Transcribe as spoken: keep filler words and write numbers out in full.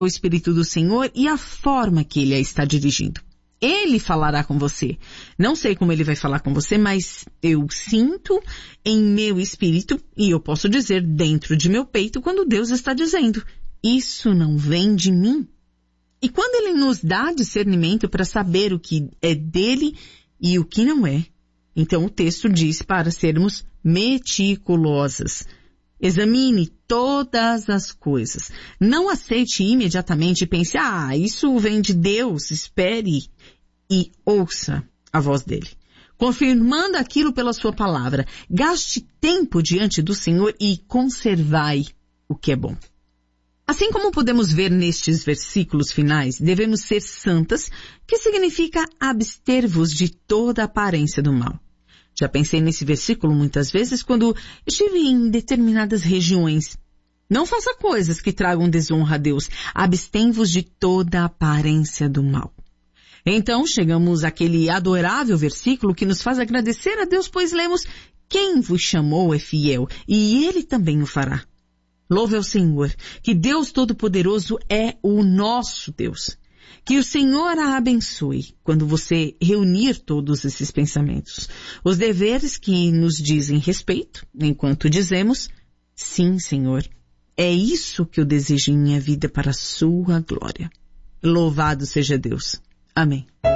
o Espírito do Senhor e a forma que Ele a está dirigindo. Ele falará com você. Não sei como Ele vai falar com você, mas eu sinto em meu espírito, e eu posso dizer dentro de meu peito, quando Deus está dizendo, isso não vem de mim. E quando Ele nos dá discernimento para saber o que é dele e o que não é, então o texto diz para sermos meticulosas. Examine todas as coisas. Não aceite imediatamente e pense, ah, isso vem de Deus, espere e ouça a voz dele. Confirmando aquilo pela sua palavra. Gaste tempo diante do Senhor e conservai o que é bom. Assim como podemos ver nestes versículos finais, devemos ser santas, que significa abster-vos de toda aparência do mal. Já pensei nesse versículo muitas vezes quando estive em determinadas regiões. Não faça coisas que tragam desonra a Deus. Abstém-vos de toda aparência do mal. Então chegamos àquele adorável versículo que nos faz agradecer a Deus, pois lemos, quem vos chamou é fiel, e Ele também o fará. Louve ao Senhor, que Deus Todo-Poderoso é o nosso Deus. Que o Senhor a abençoe quando você reunir todos esses pensamentos. Os deveres que nos dizem respeito, enquanto dizemos, sim, Senhor, é isso que eu desejo em minha vida para a sua glória. Louvado seja Deus. Amém.